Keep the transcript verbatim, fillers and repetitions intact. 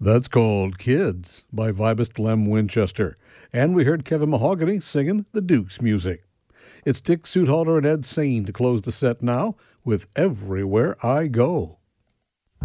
That's called Kids by Vibist Lem Winchester. And we heard Kevin Mahogany singing the Dukes music. It's Dick Sudhalter and Ed Sain to close the set now with Everywhere I Go.